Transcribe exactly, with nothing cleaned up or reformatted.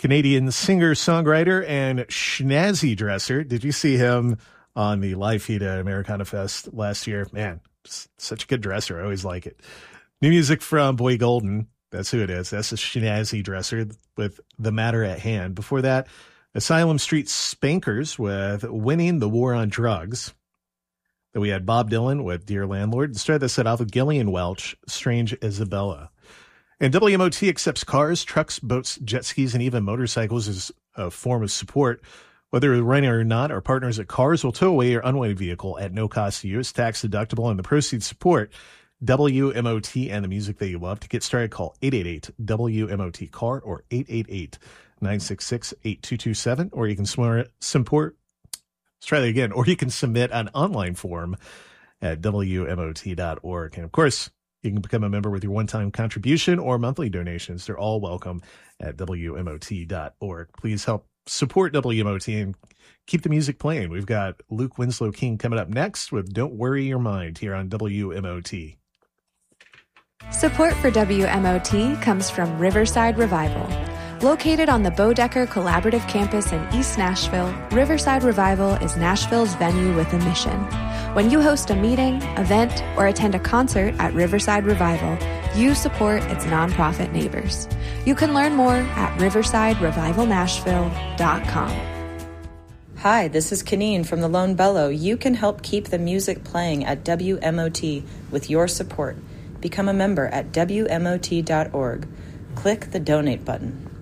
Canadian singer-songwriter and schnazzy dresser. Did you see him on the live feed at Americana Fest last year? Man, such a good dresser. I always like it. New music from Boy Golden. That's who it is. That's a schnazzy dresser with The Matter at Hand. Before that, Asylum Street Spankers with Winning the War on Drugs. Then we had Bob Dylan with Dear Landlord. And started that set off with Gillian Welch, Strange Isabella. And W M O T accepts cars, trucks, boats, jet skis, and even motorcycles as a form of support. Whether you're renting or not, our partners at Cars will tow away your unwanted vehicle at no cost to you. It's tax deductible, and the proceeds support W M O T and the music that you love. To get started, call eight eight eight W M O T C A R or eight eight eight, nine six six, eight two two seven, or you can support, support, let's try that again, or you can submit an online form at W M O T dot org. And of course, you can become a member with your one-time contribution or monthly donations. They're all welcome at W M O T dot org. Please help support W M O T and keep the music playing. We've got Luke Winslow King coming up next with Don't Worry Your Mind here on W M O T. Support for W M O T comes from Riverside Revival. Located on the Bodecker Collaborative Campus in East Nashville, Riverside Revival is Nashville's venue with a mission. When you host a meeting, event, or attend a concert at Riverside Revival, you support its nonprofit neighbors. You can learn more at riverside revival nashville dot com. Hi, this is Kaneen from the Lone Bellow. You can help keep the music playing at W M O T with your support. Become a member at W M O T dot org. Click the donate button.